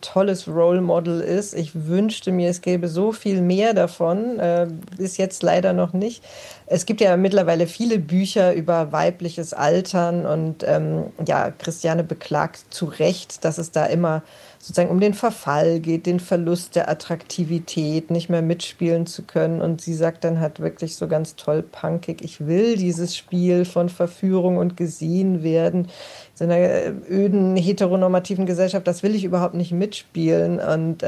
tolles Role Model ist. Ich wünschte mir, es gäbe so viel mehr davon, bis jetzt leider noch nicht. Es gibt ja mittlerweile viele Bücher über weibliches Altern und ja, Christiane beklagt zu Recht, dass es da immer sozusagen um den Verfall geht, den Verlust der Attraktivität, nicht mehr mitspielen zu können. Und sie sagt dann halt wirklich so ganz toll punkig, ich will dieses Spiel von Verführung und gesehen werden. So einer öden, heteronormativen Gesellschaft, das will ich überhaupt nicht mitspielen. Und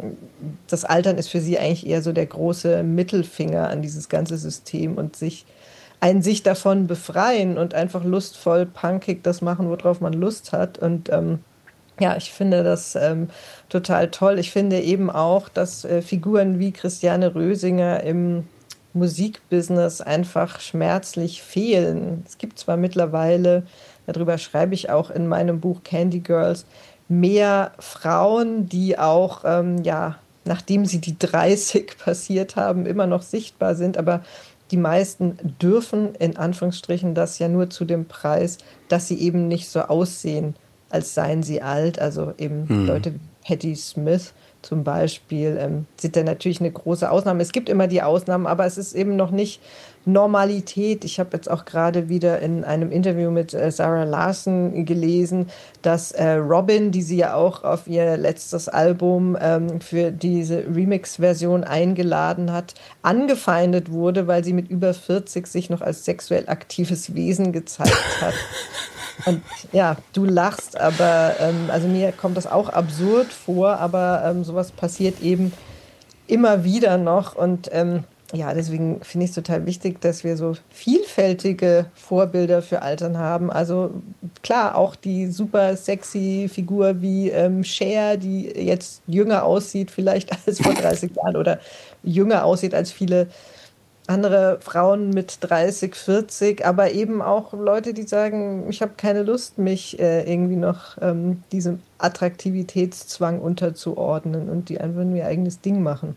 das Altern ist für sie eigentlich eher so der große Mittelfinger an dieses ganze System und sich davon befreien und einfach lustvoll, punkig das machen, worauf man Lust hat. Und ja, ich finde das total toll. Ich finde eben auch, dass Figuren wie Christiane Rösinger im Musikbusiness einfach schmerzlich fehlen. Es gibt zwar mittlerweile, darüber schreibe ich auch in meinem Buch Candy Girls, mehr Frauen, die auch, ja, nachdem sie die 30 passiert haben, immer noch sichtbar sind, aber die meisten dürfen in Anführungsstrichen das ja nur zu dem Preis, dass sie eben nicht so aussehen, als seien sie alt. Also eben Hm. Leute wie Patti Smith zum Beispiel sind da natürlich eine große Ausnahme. Es gibt immer die Ausnahmen, aber es ist eben noch nicht Normalität. Ich habe jetzt auch gerade wieder in einem Interview mit Sarah Larson gelesen, dass Robin, die sie ja auch auf ihr letztes Album für diese Remix-Version eingeladen hat, angefeindet wurde, weil sie mit über 40 sich noch als sexuell aktives Wesen gezeigt hat. Und ja, du lachst, aber also mir kommt das auch absurd vor, aber sowas passiert eben immer wieder noch. Und ja, deswegen finde ich es total wichtig, dass wir so vielfältige Vorbilder für Altern haben. Also klar, auch die super sexy Figur wie Cher, die jetzt jünger aussieht vielleicht als vor 30 Jahren oder jünger aussieht als viele andere Frauen mit 30, 40, aber eben auch Leute, die sagen, ich habe keine Lust, mich irgendwie noch diesem Attraktivitätszwang unterzuordnen und die einfach nur ihr eigenes Ding machen.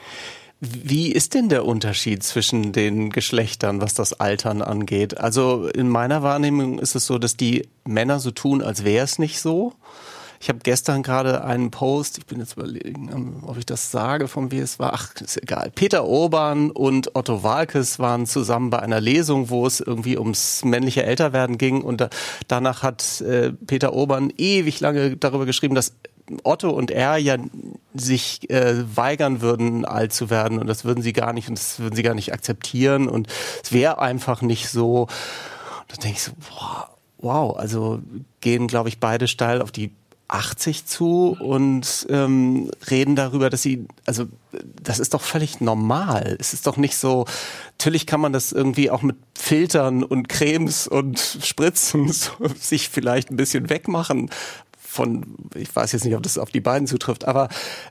Wie ist denn der Unterschied zwischen den Geschlechtern, was das Altern angeht? Also in meiner Wahrnehmung ist es so, dass die Männer so tun, als wäre es nicht so. Ich habe gestern gerade einen Post, ich bin jetzt überlegen, ob ich das sage, von wie es war. Ach, ist egal. Peter Urban und Otto Waalkes waren zusammen bei einer Lesung, wo es irgendwie ums männliche Älterwerden ging. Und danach hat Peter Urban ewig lange darüber geschrieben, dass Otto und er ja sich weigern würden, alt zu werden. Und das würden sie gar nicht, und das würden sie gar nicht akzeptieren. Und es wäre einfach nicht so. Da denke ich so, boah, wow, also gehen, glaube ich, beide steil auf die 80 zu und reden darüber, dass sie, also das ist doch völlig normal. Es ist doch nicht so, natürlich kann man das irgendwie auch mit Filtern und Cremes und Spritzen so, sich vielleicht ein bisschen wegmachen von, ich weiß jetzt nicht, ob das auf die beiden zutrifft, aber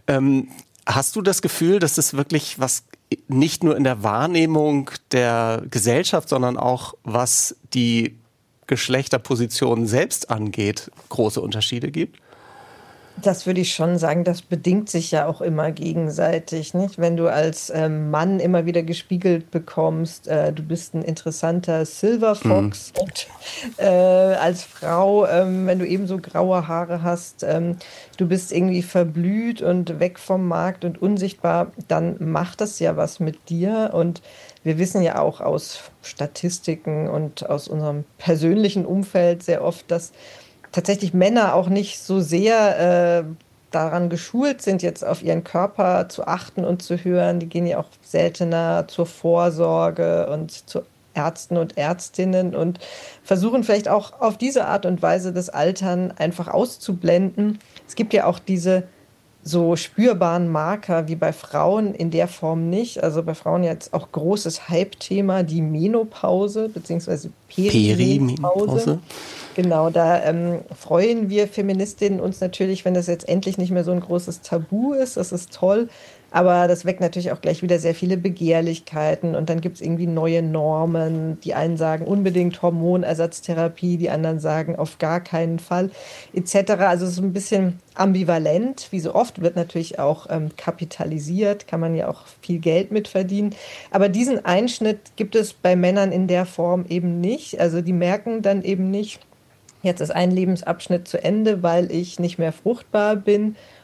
hast du das Gefühl, dass das wirklich was nicht nur in der Wahrnehmung der Gesellschaft, sondern auch was die Geschlechterpositionen selbst angeht, große Unterschiede gibt? Das würde ich schon sagen, das bedingt sich ja auch immer gegenseitig, nicht? Wenn du als Mann immer wieder gespiegelt bekommst, du bist ein interessanter Silver Mhm. Fox und als Frau, wenn du eben so graue Haare hast, du bist irgendwie verblüht und weg vom Markt und unsichtbar, dann macht das ja was mit dir. Und wir wissen ja auch aus Statistiken und aus unserem persönlichen Umfeld sehr oft, dass tatsächlich Männer auch nicht so sehr daran geschult sind, jetzt auf ihren Körper zu achten und zu hören. Die gehen ja auch seltener zur Vorsorge und zu Ärzten und Ärztinnen und versuchen vielleicht auch auf diese Art und Weise das Altern einfach auszublenden. Es gibt ja auch diese so spürbaren Marker wie bei Frauen in der Form nicht. Also bei Frauen jetzt auch großes Hype-Thema, die Menopause bzw. Perimenopause. Perimenopause? Genau, da freuen wir Feministinnen uns natürlich, wenn das jetzt endlich nicht mehr so ein großes Tabu ist. Das ist toll. Aber das weckt natürlich auch gleich wieder sehr viele Begehrlichkeiten. Und dann gibt es irgendwie neue Normen. Die einen sagen unbedingt Hormonersatztherapie, die anderen sagen auf gar keinen Fall, etc. Also es ist ein bisschen ambivalent. Wie so oft wird natürlich auch kapitalisiert, kann man ja auch viel Geld mit verdienen. Aber diesen Einschnitt gibt es bei Männern in der Form eben nicht. Also die merken dann eben nicht, jetzt ist ein Lebensabschnitt zu Ende, weil ich nicht mehr fruchtbar bin